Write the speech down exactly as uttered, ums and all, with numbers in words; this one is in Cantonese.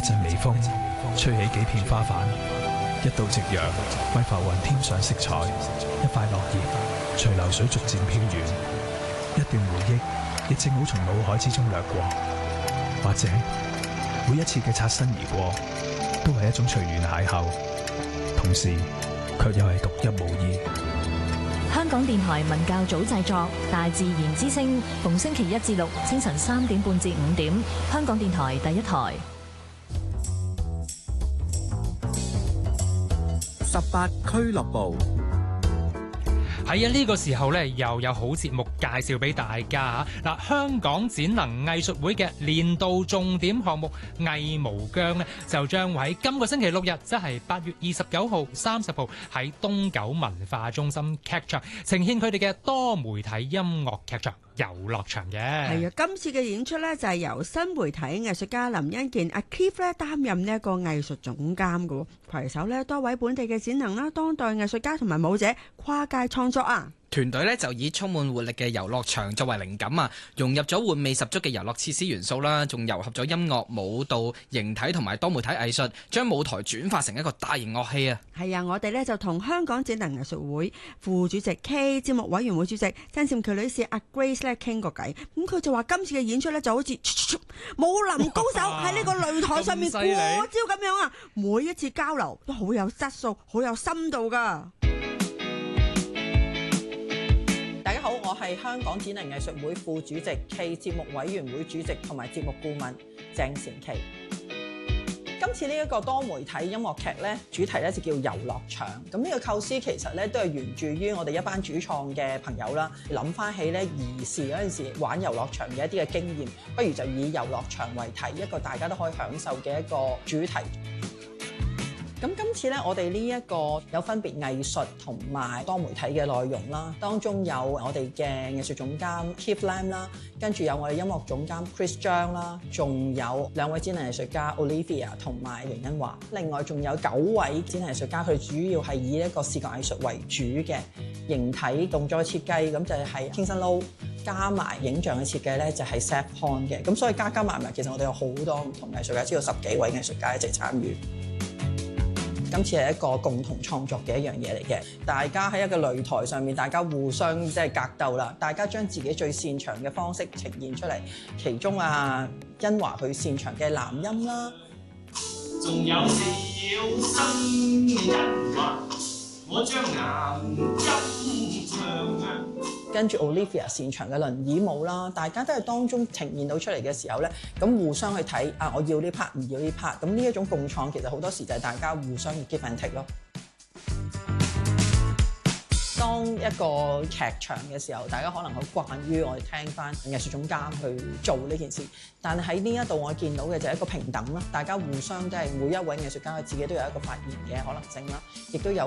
陣微風，吹起幾片花瓣，一道夕陽為浮雲添上色彩，一塊落葉隨流水逐漸飄遠，一段回憶亦正好從腦海之中掠過。或者每一次嘅擦身而過，都係一種隨緣邂逅，同時卻又係獨一無二。 香港電台文教組製作《大自然之聲》，逢星期一至六清晨三點半至五點，香港電台第一台。 十八俱樂部。 係啊，呢個時候咧又有好節目介紹俾大家嚇。嗱，香港展能藝術會嘅年度重點項目藝無疆咧，就將會喺今個星期六日，即係八月二十九號、三十號喺東九文化中心劇場呈現佢哋嘅多媒體音樂劇場遊樂場嘅。 係啊，今次嘅演出咧就係由新媒體藝術家林欣健阿 Keith 咧擔任呢一個藝術總監嘅，攜手咧多位本地嘅展能啦、當代藝術家同埋舞者跨界創作啊！ 團隊咧就以充滿活力嘅遊樂場作為靈感啊，融入咗玩味十足嘅遊樂設施元素啦，仲糅合咗音樂、舞蹈、形體同埋多媒體藝術，將舞台轉化成一個大型樂器啊！ 係啊，我哋咧就同香港展能藝術會副主席 K 節目委員會主席曾倩琪女士阿 Grace 咧傾過偈，咁佢就話今次嘅演出咧就好似武林高手喺呢個擂台上面過招咁樣啊！每一次交流都好有質素、好有深度噶。 大家好，我係香港展能藝術會副主席暨節目委員會主席同埋節目顧問鄭善琪。今次呢一個多媒體音樂劇咧，主題咧就叫遊樂場。咁呢個構思其實咧都係源自於我哋一班主創嘅朋友啦，諗翻起咧兒時嗰陣時玩遊樂場嘅一啲嘅經驗，不如就以遊樂場為題，一個大家都可以享受嘅一個主題。咁今次咧，我哋呢一個有分別藝術同埋多媒體嘅內容啦，當中有我哋嘅藝術總監 Keith Lam 啦，跟住有我哋音樂總監 Chris 張啦，仲有兩位展能藝術家 Olivia 同埋楊欣華，另外仲有九位展能藝術家，佢主要係以一個視覺藝術為主嘅形體動作設計，咁就係 Kingston Low 加埋影像嘅設計咧，就係 Seth Pond 嘅，咁所以加加埋埋，其實我哋有好多唔同藝術家，知道十幾位藝術家一齊參與。今次係一個共同創作嘅一樣嘢嚟嘅，大家喺一個擂台上面，大家互相即係格鬥啦，大家將自己最擅長嘅方式呈現出嚟。其中啊，欣華佢擅長嘅男音啦， 仲有四妖生人話，我將男音唱啊。 跟住 Olivia 擅長嘅輪椅舞啦，大家都係當中呈現到出嚟嘅時候咧，咁互相去睇啊，我要呢 part 唔要呢 part，咁呢一種共創其實好多時就係大家互相嘅 give and take 咯。當一個劇場嘅時候，大家可能好慣於我哋聽翻藝術總監去做呢件事，但係喺呢一度我見到嘅就係一個平等啦，大家互相都係每一位藝術家佢自己都有一個發言嘅可能性啦，亦都有